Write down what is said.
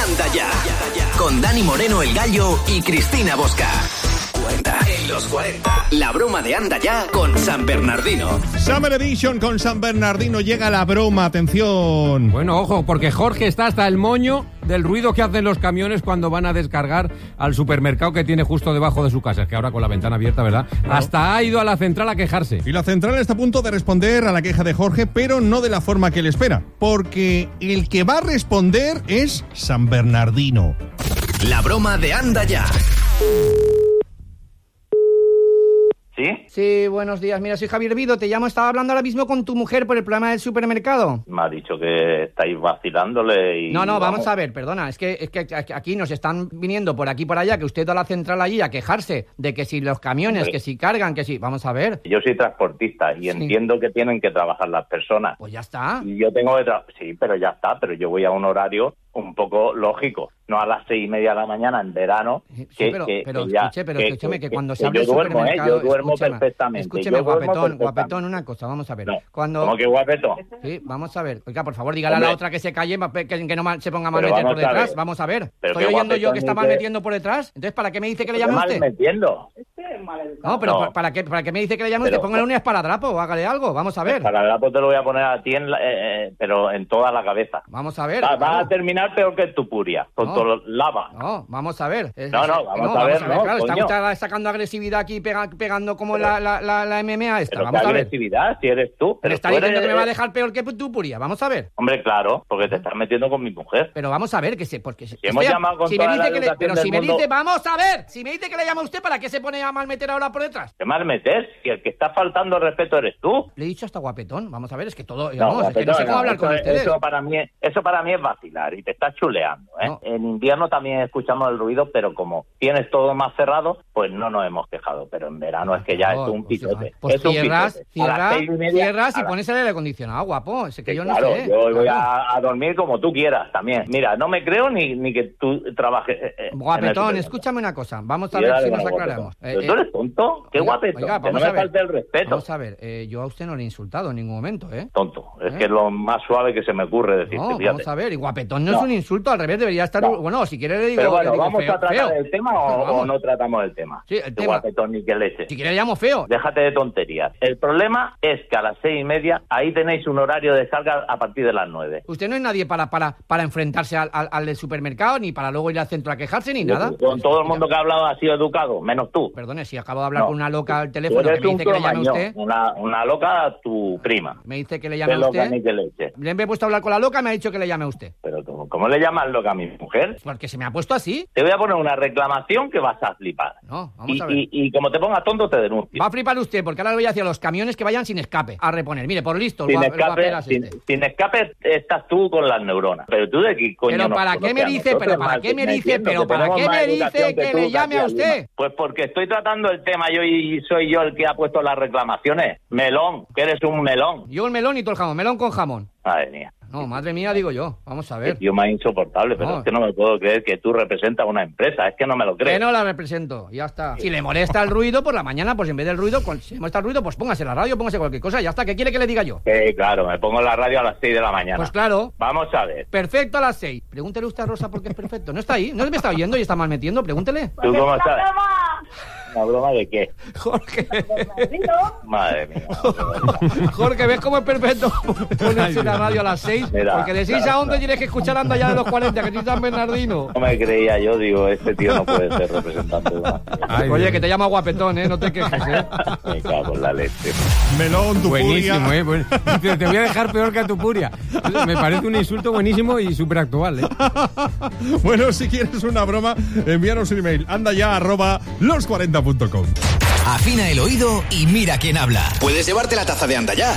Anda Ya, con Dani Moreno el Gallo y Cristina Bosca. En los 40, la broma de Anda Ya con San Bernardino. Summer Edition con San Bernardino, llega la broma, atención. Bueno, ojo, porque Jorge está hasta el moño del ruido que hacen los camiones cuando van a descargar al supermercado que tiene justo debajo de su casa. Es que ahora con la ventana abierta, ¿verdad? Claro. Hasta ha ido a la central a quejarse. Y la central está a punto de responder a la queja de Jorge, pero no de la forma que él espera, porque el que va a responder es San Bernardino. La broma de Anda Ya. ¿Sí? Sí, buenos días. Mira, soy Javier Vido, te llamo, estaba hablando ahora mismo con tu mujer por el problema del supermercado. Me ha dicho que estáis vacilándole y... No, vamos a ver, perdona, es que aquí nos están viniendo por aquí y por allá, que usted va a la central allí a quejarse de que si los camiones, que si cargan, que si... Vamos a ver. Yo soy transportista y entiendo que tienen que trabajar las personas. Pues ya está. Y yo tengo que sí, pero ya está, pero yo voy a un horario un poco lógico, no a las 6:30 de la mañana en verano. Sí, pero escúcheme, que cuando se habla de supermercado... Yo duermo perfectamente. Escúcheme, guapetón, una cosa, vamos a ver. No, cuando... ¿Cómo que guapetón? Sí, vamos a ver. Oiga, por favor, dígale a la otra que se calle, que no se ponga a malmeter por detrás. Vamos a ver. Estoy oyendo yo que está malmetiendo por detrás. Entonces, ¿para qué me dice que le llame a usted? Malmetiendo. No, pero ¿para qué me dice que le llame a usted? Póngale un esparadrapo o hágale algo. Vamos a ver. El esparadrapo te lo voy a poner a ti, pero en toda la cabeza. Vamos a ver. Va a terminar peor que tu puria, con todo lava. No, vamos a ver. Vamos a ver. Claro, está sacando agresividad aquí, pegando como la MMA esta. Pero Vamos qué a ver. agresividad, si eres tú. Pero está diciendo que me va a dejar peor que tu puria. Vamos a ver. Hombre, claro, porque te estás metiendo con mi mujer. Pero vamos a ver, hemos llamado con toda la educación del mundo. Vamos a ver, si me dice que le llama a usted, ¿para qué se pone a malmeter ahora por detrás? ¿Qué malmeter? Si el que está faltando el respeto eres tú. Le he dicho hasta guapetón. Vamos a ver, es que todo... No, es que no sé cómo hablar con ustedes. Eso para mí es vacilar y te estás chuleando, ¿eh? No. En invierno también escuchamos el ruido, pero como tienes todo más cerrado, pues no nos hemos quejado. Pero en verano es que ya es un pitote. Pues cierras y pones el aire acondicionado, guapo. Es que yo no sé. Yo voy a dormir como tú quieras también. Mira, no me creo ni que tú trabajes... Guapetón, escúchame una cosa. Vamos a ver si nos aclaramos. ¿Tú eres tonto? ¿Qué guapetón? Oiga, que no me falte el respeto. Vamos a ver, yo a usted no le he insultado en ningún momento, ¿eh? Tonto. Es que es lo más suave que se me ocurre decirte. No, vamos a ver, y guapetón no es un insulto, al revés, debería estar... No. Bueno, si quiere le digo... Pero bueno, digo ¿vamos feo, a tratar feo. el tema o no tratamos el tema? Sí, el tema. Guapetón ni que leche. Si quiere le llamo feo. Déjate de tonterías. El problema es que a las 6:30 ahí tenéis un horario de descarga a partir de las 9. Usted no es nadie para enfrentarse al del supermercado, ni para luego ir al centro a quejarse, ni nada. Con todo el mundo que ha hablado ha sido educado, menos tú. Perdone, si acabo de hablar con una loca al teléfono que me dice que le llame a usted. Una loca a tu prima. Me dice que le llame a usted. Le he puesto a hablar con la loca y me ha dicho que le llame a usted. Pero ¿cómo le llamas loca a mi mujer? Porque se me ha puesto así. Te voy a poner una reclamación que vas a flipar. No, vamos a ver. Y como te pongas tonto te denuncio. Va a flipar usted, porque ahora le voy a decir a los camiones que vayan sin escape a reponer. Mire, por listo. Sin escape estás tú con las neuronas. Pero tú de qué coño. Pero ¿para qué me dice? Pero ¿para qué me dice? Pero ¿para qué me dice que le llame a usted? Pues porque estoy tratando el tema yo y soy yo el que ha puesto las reclamaciones. Melón, que eres un melón. Yo un melón y todo el jamón. Melón con jamón. Madre mía. No, madre mía, digo yo. Vamos a ver. Es tío más insoportable, pero es que no me puedo creer que tú representas una empresa. Es que no me lo creo. Que no la represento, ya está. Si le molesta el ruido por la mañana, pues en vez del ruido, si le molesta el ruido, pues póngase la radio, póngase cualquier cosa, ya está. ¿Qué quiere que le diga yo? Claro, me pongo la radio a las 6 de la mañana. Pues claro. Vamos a ver. Perfecto a las 6. Pregúntele usted a Rosa por qué es perfecto. No está ahí, no me está oyendo y está mal metiendo, pregúntele. ¿Tú cómo sabes? ¿Una broma de qué? Jorge. Madre mía. Jorge, ¿ves cómo es perfecto ponerse la radio a las 6? Porque de 6 a 11 tienes que escuchar Anda Ya de los 40, que soy San Bernardino. No me creía yo, digo, este tío no puede ser representante de una... Oye, que te llama guapetón, no te quejes, Me cago en la leche. Melón, tu buenísimo, puria. Bueno. Te voy a dejar peor que a tu puria. Me parece un insulto buenísimo y súper actual, Bueno, si quieres una broma, envíanos un email. andaya@los40.com. Afina el oído y mira quién habla. Puedes llevarte la taza de Anda Ya.